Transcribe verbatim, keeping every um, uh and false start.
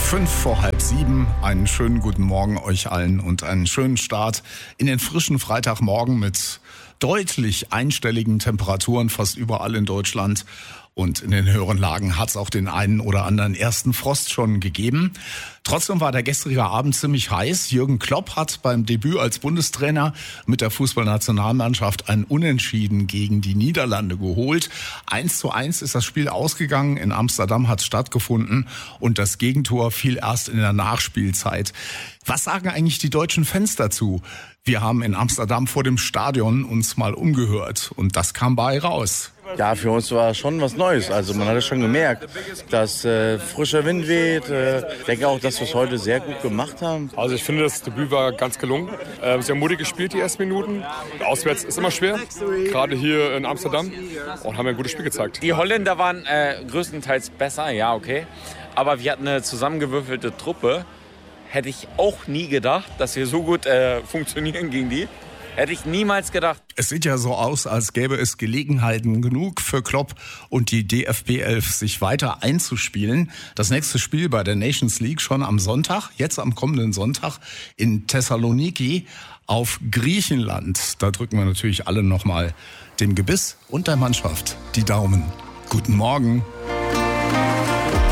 Fünf vor halb sieben. Einen schönen guten Morgen euch allen und einen schönen Start in den frischen Freitagmorgen mit deutlich einstelligen Temperaturen fast überall in Deutschland. Und in den höheren Lagen hat es auch den einen oder anderen ersten Frost schon gegeben. Trotzdem war der gestrige Abend ziemlich heiß. Jürgen Klopp hat beim Debüt als Bundestrainer mit der Fußballnationalmannschaft ein Unentschieden gegen die Niederlande geholt. Eins zu eins ist das Spiel ausgegangen. In Amsterdam hat es stattgefunden und das Gegentor fiel erst in der Nachspielzeit. Was sagen eigentlich die deutschen Fans dazu? Wir haben in Amsterdam vor dem Stadion uns mal umgehört und das kam bei raus. Ja, für uns war schon was Neues. Also man hat es schon gemerkt, dass äh, frischer Wind weht. Äh, ich denke auch, dass wir es heute sehr gut gemacht haben. Also ich finde, das Debüt war ganz gelungen. Äh, sie haben mutig gespielt, die ersten Minuten. Auswärts ist immer schwer, gerade hier in Amsterdam. Und haben ein gutes Spiel gezeigt. Die Holländer waren äh, größtenteils besser, ja okay. Aber wir hatten eine zusammengewürfelte Truppe. Hätte ich auch nie gedacht, dass wir so gut äh, funktionieren gegen die. Hätte ich niemals gedacht. Es sieht ja so aus, als gäbe es Gelegenheiten genug für Klopp und die D F B elf, sich weiter einzuspielen. Das nächste Spiel bei der Nations League schon am Sonntag, jetzt am kommenden Sonntag in Thessaloniki auf Griechenland. Da drücken wir natürlich alle nochmal dem Gebiss und der Mannschaft die Daumen. Guten Morgen.